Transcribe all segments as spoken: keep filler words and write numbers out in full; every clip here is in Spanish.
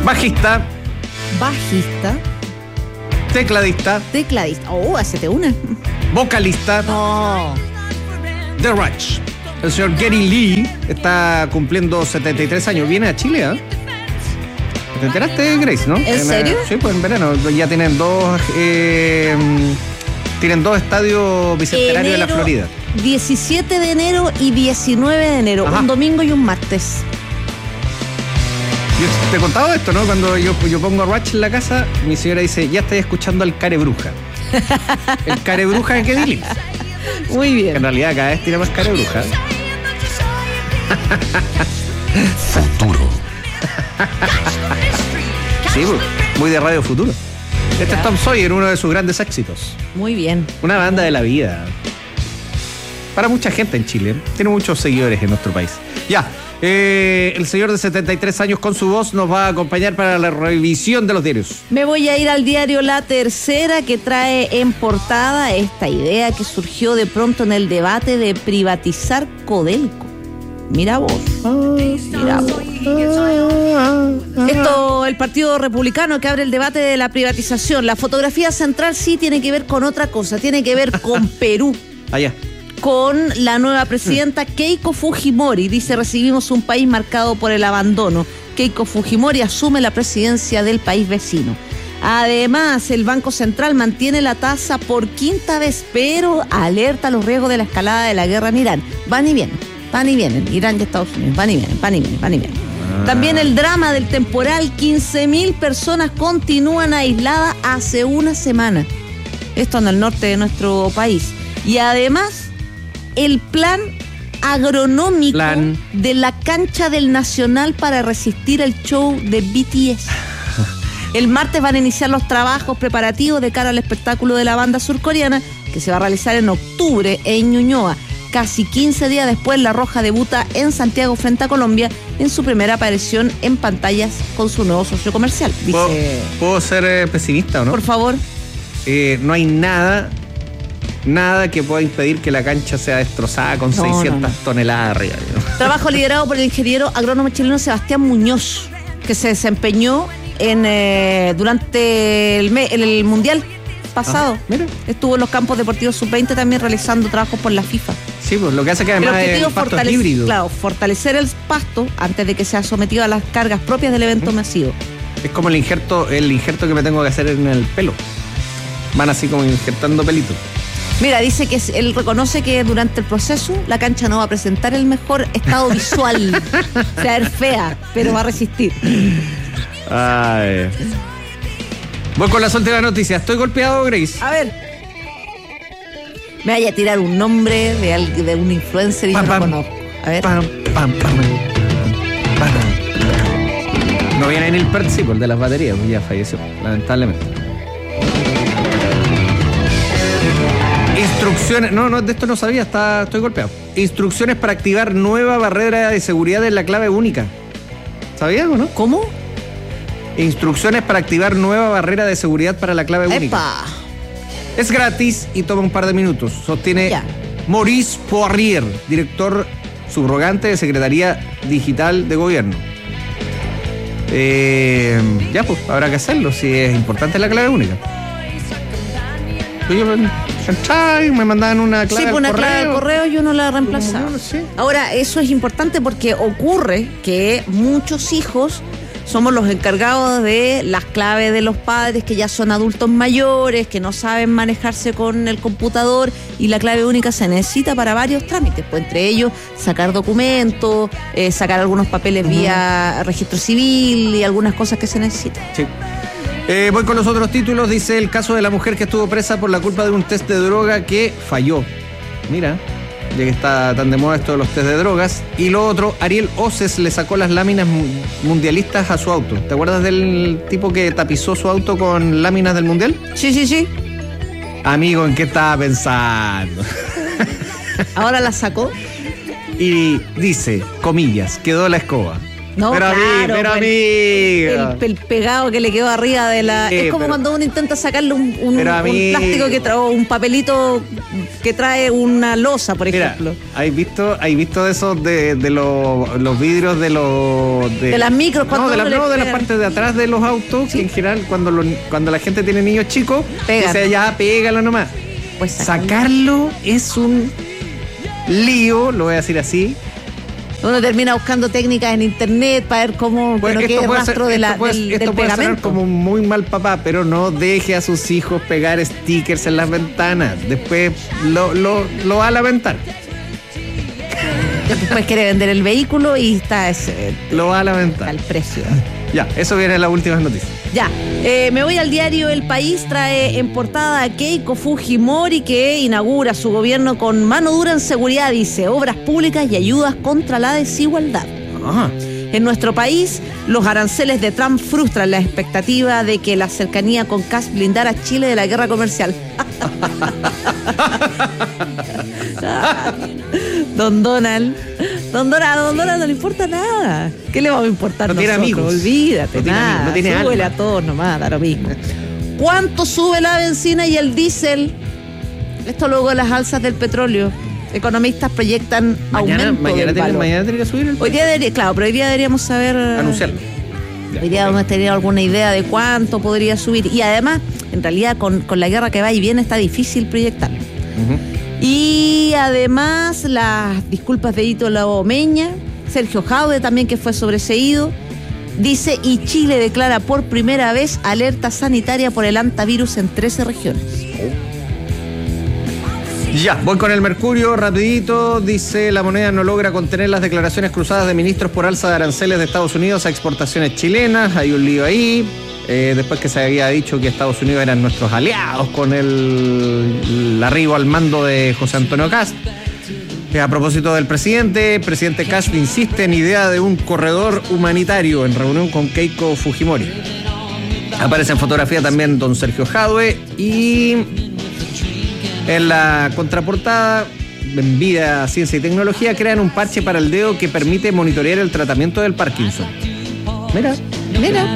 Bajista. Bajista. Tecladista. Tecladista. Oh, hacete una. Vocalista. No. The Rush. El señor Geddy Lee está cumpliendo setenta y tres años. Viene a Chile, ¿eh? ¿Te enteraste, Grace, no? ¿En en, serio? Sí, pues en verano. Ya tienen dos... Eh, tienen dos estadios bicentenarios de la Florida. diecisiete de enero y diecinueve de enero. Ajá. Un domingo y un martes. Yo te he contado esto, ¿no? Cuando yo, yo pongo a Rush en la casa, mi señora dice, ya estoy escuchando al Care Bruja. El Care Bruja de Geddy Lee. Muy bien. En realidad cada vez tiene más Care Bruja. Futuro. Sí, muy de Radio Futuro. Este es Tom Sawyer, uno de sus grandes éxitos. Muy bien. Una banda de la vida. Para mucha gente en Chile. Tiene muchos seguidores en nuestro país. Ya, eh, el señor de setenta y tres años con su voz nos va a acompañar para la revisión de los diarios. Me voy a ir al diario La Tercera, que trae en portada esta idea que surgió de pronto en el debate de privatizar Codelco. Mira vos, mira vos. Esto, el Partido Republicano que abre el debate de la privatización. La fotografía central sí tiene que ver con otra cosa, tiene que ver con Perú. Allá. Con la nueva presidenta Keiko Fujimori. Dice, recibimos un país marcado por el abandono. Keiko Fujimori asume la presidencia del país vecino. Además, el Banco Central mantiene la tasa por quinta vez, pero alerta a los riesgos de la escalada de la guerra en Irán. Van y vienen, van y vienen. Irán y Estados Unidos, van y vienen, van y vienen, van y vienen. Ah. También el drama del temporal. quince mil personas continúan aisladas hace una semana. Esto en el norte de nuestro país. Y además, el plan agronómico plan. de la cancha del Nacional para resistir el show de B T S. El martes van a iniciar los trabajos preparativos de cara al espectáculo de la banda surcoreana que se va a realizar en octubre en Ñuñoa. Casi quince días después, La Roja debuta en Santiago frente a Colombia en su primera aparición en pantallas con su nuevo socio comercial. Dice, ¿Puedo, ¿puedo ser eh, pesimista o no? Por favor. Eh, no hay nada... Nada que pueda impedir que la cancha sea destrozada con no, seiscientas no, no. toneladas arriba. ¿No? Trabajo liderado por el ingeniero agrónomo chileno Sebastián Muñoz, que se desempeñó en eh, durante el, el, el Mundial pasado. Ah, mira. Estuvo en los campos deportivos sub veinte también realizando trabajos por la FIFA. Sí, pues lo que hace que además el, el pasto es híbrido. Claro, fortalecer el pasto antes de que sea sometido a las cargas propias del evento ¿Mm? masivo. Es como el injerto, el injerto que me tengo que hacer en el pelo. Van así como injertando pelitos. Mira, dice que él reconoce que durante el proceso la cancha no va a presentar el mejor estado visual. O sea, es fea, pero va a resistir. Ay. Voy con las últimas noticias. Estoy golpeado, Grace. A ver. Me vaya a tirar un nombre de, de un influencer y pam, yo no conozco. A ver. Pam, pam, pam, pam. No viene en el Percipo, el de las baterías, pues ya falleció, lamentablemente. Instrucciones, no, no, de esto no sabía, está, estoy golpeado. Instrucciones para activar nueva barrera de seguridad en la clave única. ¿Sabías o no? ¿Cómo? Instrucciones para activar nueva barrera de seguridad para la clave ¡Epa! Única. Es gratis y toma un par de minutos. Sostiene ya. Maurice Poirier, director subrogante de Secretaría Digital de Gobierno. Eh, ya, pues, habrá que hacerlo si es importante la clave única. Yo, me mandaban una clave sí, una clave de correo y uno la reemplazaba. Sí. Ahora, eso es importante porque ocurre que muchos hijos somos los encargados de las claves de los padres que ya son adultos mayores, que no saben manejarse con el computador, y la clave única se necesita para varios trámites, pues entre ellos sacar documentos, eh, sacar algunos papeles uh-huh. vía registro civil y algunas cosas que se necesitan. Sí. Eh, voy con los otros títulos. Dice el caso de la mujer que estuvo presa por la culpa de un test de droga que falló. Mira, ya que está tan de moda esto de los test de drogas. Y lo otro, Ariel Oces le sacó las láminas mundialistas a su auto. ¿Te acuerdas del tipo que tapizó su auto con láminas del mundial? Sí, sí, sí. Amigo, ¿en qué estaba pensando? Ahora las sacó. Y dice, comillas, quedó la escoba. No, pero claro, a mí, pero a mí. El, el pegado que le quedó arriba de la... Sí, es como pero, cuando uno intenta sacarle un, un, un mí, plástico que trae, un papelito que trae una losa, por mira, ejemplo. ¿Hay visto, hay visto de esos de, de los, los vidrios de los... De, de las micros. No, de, la, no, de las partes de atrás de los autos, ¿sí? Que en general cuando, lo, cuando la gente tiene niños chicos, dice ya, pégalo nomás. Pues sacarlo. sacarlo es un lío, lo voy a decir así. Uno termina buscando técnicas en internet para ver cómo bueno, que no quede rastro ser, de la, puede, del, esto del puede pegamento. Como muy mal papá, pero no deje a sus hijos pegar stickers en las ventanas. Después lo, lo, lo va a lamentar. Después quiere vender el vehículo y está ese, lo va a lamentar. Al precio. Ya, eso viene en las últimas noticias. Ya, eh, me voy al diario El País, trae en portada a Keiko Fujimori, que inaugura su gobierno con mano dura en seguridad, dice, obras públicas y ayudas contra la desigualdad. Ajá. En nuestro país, los aranceles de Trump frustran la expectativa de que la cercanía con Kass blindara a Chile de la guerra comercial. Don Donald, Don Donald, Don Donald no le importa nada. ¿Qué le va a importar? No tiene nosotros? amigos. Olvídate, no tiene nada. Amigos, no tiene Súbele alma. a todos nomás, da lo mismo. ¿Cuánto sube la benzina y el diésel? Esto luego de las alzas del petróleo. Economistas proyectan mañana, aumento mañana del tiene, valor. Mañana tiene que subir el Hoy día debería, claro, pero hoy día deberíamos saber... anunciarlo. Ya, hoy día okay. vamos a tener alguna idea de cuánto podría subir. Y además, en realidad, con, con la guerra que va y viene, está difícil proyectarlo. Uh-huh. Y además, las disculpas de Ítalo Omeña, Sergio Jaude también, que fue sobreseído, dice, y Chile declara por primera vez alerta sanitaria por el antivirus en trece regiones. Ya, voy con el Mercurio, rapidito. Dice, la moneda no logra contener las declaraciones cruzadas de ministros por alza de aranceles de Estados Unidos a exportaciones chilenas. Hay un lío ahí. Eh, después que se había dicho que Estados Unidos eran nuestros aliados con el, el arribo al mando de José Antonio Kast. Eh, a propósito del presidente, presidente Kast insiste en idea de un corredor humanitario en reunión con Keiko Fujimori. Aparece en fotografía también don Sergio Jadwe y en la contraportada, en Vida, Ciencia y Tecnología, crean un parche para el dedo que permite monitorear el tratamiento del Parkinson. Mira, mira.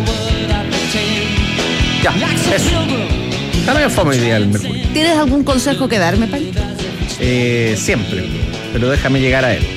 Ya, eso. También fue muy día el Mercurio. ¿Tienes algún consejo que darme, Pali? Eh, siempre, pero déjame llegar a él.